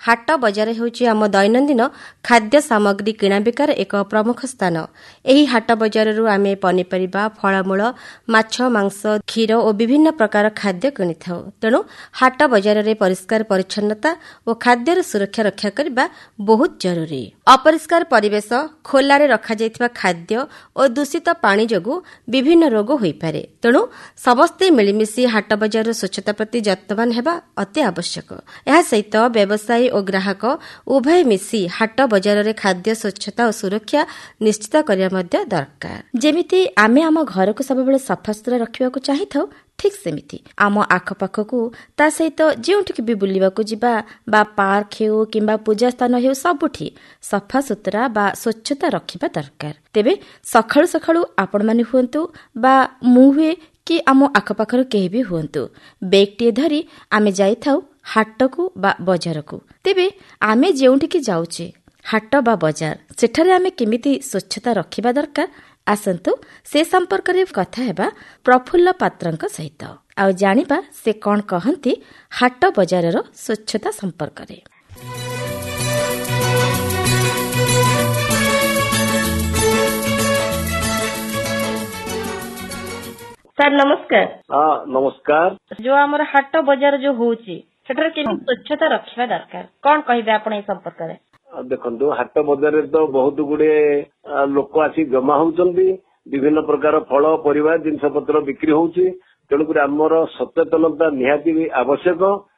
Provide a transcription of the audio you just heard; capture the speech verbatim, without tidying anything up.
ହାଟ ବଜାର ହେଉଛି ଆମ ଦୈନନ୍ଦିନ ଖାଦ୍ୟ ସାମଗ୍ରୀ କିଣାବିକାର ଏକ ପ୍ରମୁଖ ସ୍ଥାନ। ଏହି ହାଟ ବଜାରରୁ ଆମେ ପନିପରିବା, ଫଳମୂଳ, ମାଛ, ମାଂସ, କ୍ଷୀର ଓ ବିଭିନ୍ନ ପ୍ରକାର ଖାଦ୍ୟ କିଣିଥାଉ। ତେଣୁ ହାଟ ବଜାରରେ ପରିଷ୍କାର ପରିଚ୍ଛନ୍ନତା ଓ ଖାଦ୍ୟର ସୁରକ୍ଷା ରକ୍ଷା କରିବା ବହୁତ ଜରୁରୀ। ଅପରିଷ୍କାର ପରିବେଶ, ଖୋଲାରେ ରଖାଯାଇଥିବା ଖାଦ୍ୟ ଓ ଦୂଷିତ ପାଣି ଯୋଗୁଁ ବିଭିନ୍ନ ରୋଗ ହୋଇପାରେ। ତେଣୁ ସମସ୍ତେ ମିଳିମିଶି ହାଟ ବଜାରର ସ୍ୱଚ୍ଛତା ପ୍ରତି ଯତ୍ନବାନ ହେବା ଅତି ଆବଶ୍ୟକ। ଏହା ସହିତ ବ୍ୟବସାୟୀ ଓ ଗ୍ରାହକ ଉଭୟ ମିଶି ହାଟ ବଜାରରେ ଖାଦ୍ୟ ସ୍ୱଚ୍ଛତା ଓ ସୁରକ୍ଷା ନିଶ୍ଚିତ କରିବା ମଧ୍ୟ ଦରକାର। ଯେମିତି ଆମେ ଆମ ଘରକୁ ସବୁବେଳେ ସଫାସୁତୁରା ରଖିବାକୁ ଚାହିଁଥାଉ, ଠିକ୍ ସେମିତି ଆମ ଆଖପାଖକୁ ତା ସହିତ ଯେଉଁଠିକି ବି ବୁଲିବାକୁ ଯିବା ବା ପାର୍କ ହେଉ କିମ୍ବା ପୂଜା ସ୍ଥାନ ହେଉ, ସବୁଠି ସଫାସୁତୁରା ବା ସ୍ୱଚ୍ଛତା ରଖିବା ଦରକାର। ତେବେ ସକାଳୁ ସକାଳୁ ଆପଣମାନେ ହୁଅନ୍ତୁ ବା ମୁଁ ହୁଏ କି ଆମ ଆଖପାଖର କେହି ବି ହୁଅନ୍ତୁ, ବେଗଟିଏ ଧରି ଆମେ ଯାଇଥାଉ ହାଟକୁ ବା ବଜାରକୁ। ତେବେ ଆମେ ଯେଉଁଠିକି ଯାଉଛେ ହାଟ ବା ବଜାର, ସେଠାରେ ଆମେ କେମିତି ସ୍ୱଚ୍ଛତା ରଖିବା ଦରକାର, ଆସନ୍ତୁ ସେ ସମ୍ପର୍କରେ କଥା ହେବା ପ୍ରଫୁଲ୍ଲ ପାତ୍ରଙ୍କ ସହିତ ଆଉ ଜାଣିବା ସେ କ'ଣ କହନ୍ତି ହାଟ ବଜାରର ସ୍ୱଚ୍ଛତା ସମ୍ପର୍କରେ। ସାର୍ ନମସ୍କାର। ହଁ ନମସ୍କାର। ଯୋଉ ଆମର ହାଟ ବଜାର ଯୋଉ ହଉଛି, ସେଠାରେ କେମିତି ସ୍ୱଚ୍ଛତା ରଖିବା ଦରକାର, କ'ଣ କହିବେ ଆପଣ ଏ ସମ୍ପର୍କରେ? ଦେଖନ୍ତୁ, ହାଟ ବଜାରରେ ତ ବହୁତ ଗୁଡିଏ ଲୋକ ଆସି ଜମା ହଉଛନ୍ତି, ବିଭିନ୍ନ ପ୍ରକାର ଫଳ ପରିବା ଜିନିଷ ପତ୍ର ବିକ୍ରି ହଉଛି। ତେଣୁକରି ଆମର ସଚେତନତା ନିହାତି ଆବଶ୍ୟକ।